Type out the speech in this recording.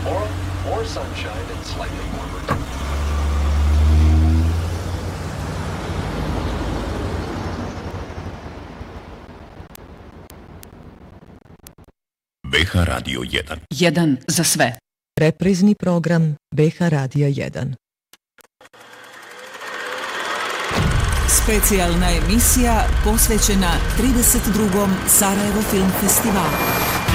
More sunshine and slightly warmer. BH Radio 1. 1 za sve. Reprizni program BH Radija 1. Specijalna emisija posvećena 32. Sarajevo Film Festivalu.